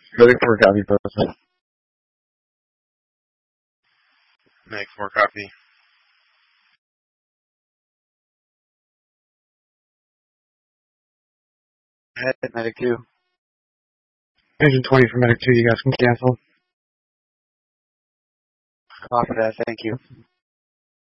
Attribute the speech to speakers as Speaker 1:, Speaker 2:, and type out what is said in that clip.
Speaker 1: Medic 4 copy, posted.
Speaker 2: Medic 4 copy.
Speaker 3: Head Medic 2.
Speaker 1: Engine 20 for Medic 2, you guys can cancel.
Speaker 3: Copy that, thank you.